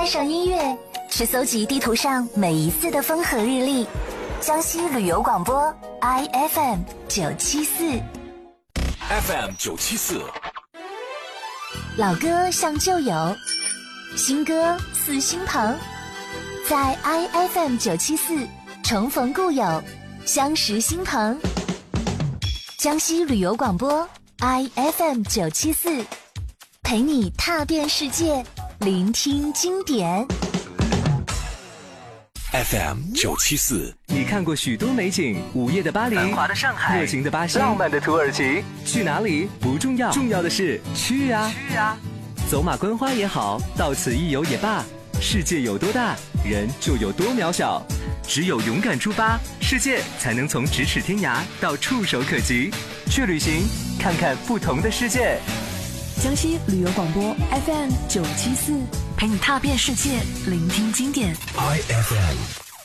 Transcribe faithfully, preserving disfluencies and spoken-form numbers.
带上音乐，去搜集地图上每一次的风和日丽。江西旅游广播 I F M 九七四 F M 九七四， 老歌像旧友，新歌似新朋，在 I F M 九七四重逢故友，相识新朋。江西旅游广播 I F M 九七四，陪你踏遍世界，聆听经典。 F M 九七四， 你看过许多美景，午夜的巴黎， 繁华的上海， 热情的巴西， 浪漫的土耳其， 去哪里不重要，重要的是去啊！ 去啊！ 走马观花也好，到此一游也罢，世界有多大，人就有多渺小。只有勇敢出发，世界才能从咫尺天涯到触手可及。去旅行，看看不同的世界。 江西旅游广播 F M 九七四， 陪你踏遍世界，聆听经典。 I F M